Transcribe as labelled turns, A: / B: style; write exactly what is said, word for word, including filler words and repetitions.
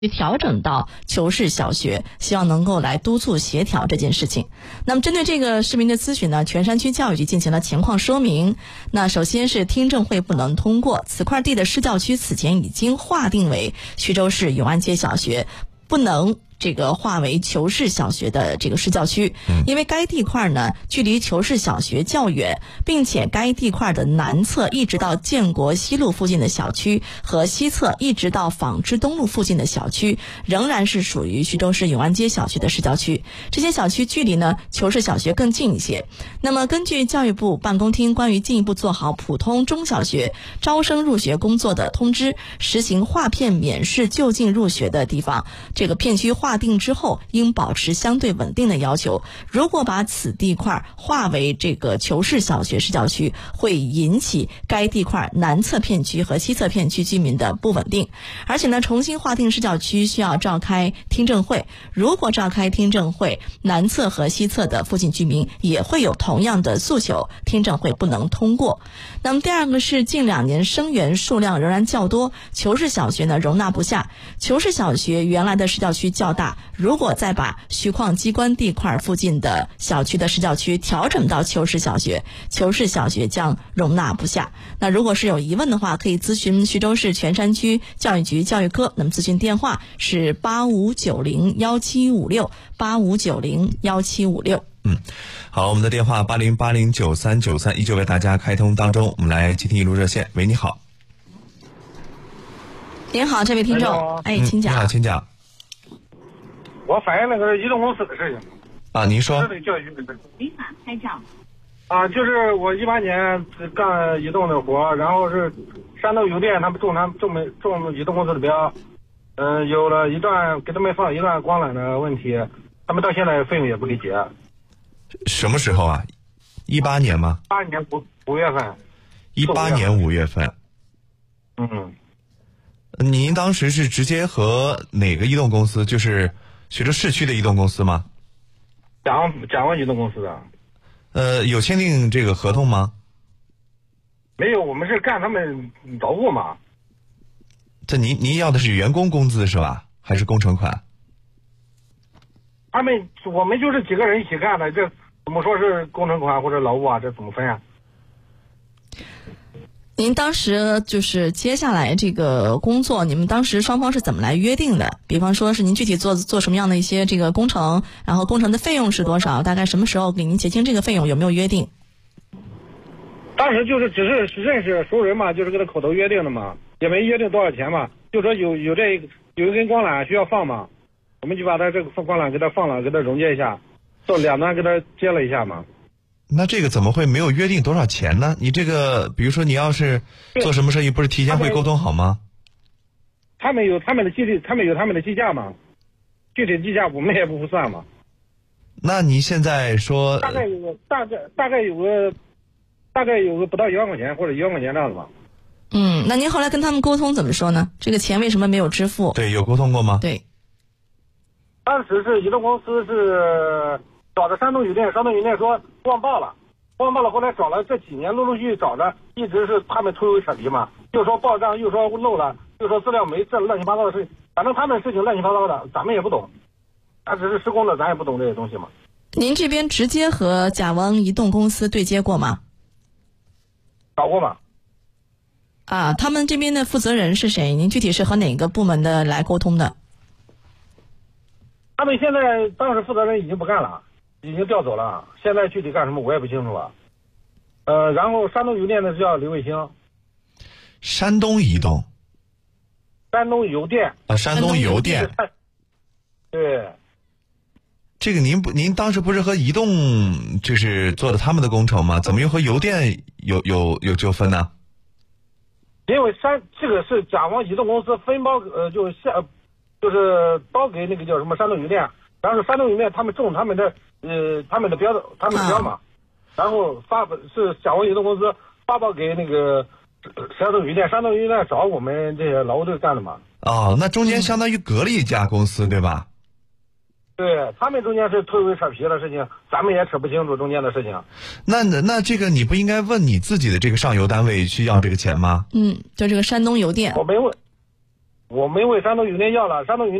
A: 调整到求是小学，希望能够来督促协调这件事情。那么针对这个市民的咨询呢，泉山区教育局进行了情况说明。那首先是听证会不能通过，此块地的市教区此前已经划定为徐州市永安街小学，不能这个划为求是小学的这个市教区，因为该地块呢距离求是小学较远，并且该地块的南侧一直到建国西路附近的小区和西侧一直到纺织东路附近的小区仍然是属于徐州市永安街小区的市教区，这些小区距离呢求是小学更近一些。那么根据教育部办公厅关于进一步做好普通中小学招生入学工作的通知，实行划片免试就近入学的地方，这个片区划划定之后应保持相对稳定的要求，如果把此地块划为这个求是小学市教区，会引起该地块南侧片区和西侧片区居民的不稳定。而且呢，重新划定市教区需要召开听证会，如果召开听证会，南侧和西侧的附近居民也会有同样的诉求，听证会不能通过。那么第二个是近两年生源数量仍然较多，求是小学呢容纳不下，求是小学原来的市教区较大，如果再把徐矿机关地块附近的小区的市教区调整到求是小学，求是小学将容纳不下。那如果是有疑问的话，可以咨询徐州市泉山区教育局教育科，那么咨询电话是八五九零幺七五六八五九零幺七五六。
B: 嗯，好，我们的电话八零八零九三九三依旧为大家开通当中，我们来接听一路热线。喂，你好。
A: 您好，这位听众，哎，请讲。
B: 你好，请讲。
C: 我反映那个移动公司的事情
B: 啊，您说。
C: 教育局的
D: 违法拍照
C: 啊，就是我一八年干移动的活，然后是山东邮电他们中他们中没中移动公司的标，嗯、呃，有了一段给他们放一段光缆的问题，他们到现在费用也不给结。
B: 什么时候啊？一八年吗？
C: 八年五五月份。
B: 一八年五月份。
C: 嗯。
B: 您当时是直接和哪个移动公司？就是徐州市区的移动公司吗？
C: 甲方甲方移动公司的。
B: 呃，有签订这个合同吗？
C: 没有，我们是干他们劳务嘛。
B: 这您您要的是员工工资是吧？还是工程款？
C: 他们我们就是几个人一起干的，这怎么说是工程款或者劳务啊？这怎么分啊？
A: 您当时就是接下来这个工作，你们当时双方是怎么来约定的？比方说是您具体做做什么样的一些这个工程，然后工程的费用是多少？大概什么时候给您结清这个费用？有没有约定？
C: 当时就是只是认识熟人嘛，就是跟他口头约定的嘛，也没约定多少钱嘛，就说有有这有一根光缆需要放嘛，我们就把他这个光缆给他放了，给他熔接一下，做两端给他接了一下嘛。
B: 那这个怎么会没有约定多少钱呢？你这个比如说你要是做什么生意，不是提前会沟通好吗？
C: 他们有他们的计他们有他们的计价嘛，具体计价我们也不算嘛。
B: 那你现在说
C: 大概有个大概大概有个大概有个不到一万块钱或者一万块钱这样子吧。
A: 嗯，那您后来跟他们沟通怎么说呢？这个钱为什么没有支付？
B: 对，有沟通过吗？
A: 对，
C: 当时是移动公司是找的山东邮电，山东邮电说忘报了，忘报了，后来找了这几年陆陆续续找着，一直是他们推诿扯皮嘛，又说报账，又说漏了，又说资料没，这乱七八糟的事情，反正他们事情乱七八糟的，咱们也不懂，他只是施工的，咱也不懂这些东西嘛。
A: 您这边直接和甲方移动公司对接过吗？
C: 找过吗？
A: 啊，他们这边的负责人是谁？您具体是和哪个部门的来沟通的？
C: 他们现在当时负责人已经不干了，已经调走了，现在具体干什么我也不清楚了。呃，然后山东邮电的是叫刘卫星。
B: 山东移动。
C: 山东邮电。
B: 啊，山东邮电。
C: 对。
B: 这个您不，您当时不是和移动就是做的他们的工程吗？怎么又和邮电有有有纠纷呢？
C: 因为山这个是甲方移动公司分包，呃，就是下。就是包给那个叫什么山东邮电，然后山东邮电他们中他们的呃他们的标的他们的标嘛，然后发是甲方移动公司发包给那个山东邮电，山东邮电找我们这些劳务队干的嘛。
B: 哦，那中间相当于隔了一家公司，对吧？
C: 对，他们中间是推诿扯皮的事情，咱们也扯不清楚中间的事情。
B: 那那这个你不应该问你自己的这个上游单位去要这个钱吗？
A: 嗯，就这个山东邮电。
C: 我没问。 我们问山东邮电要了，山东邮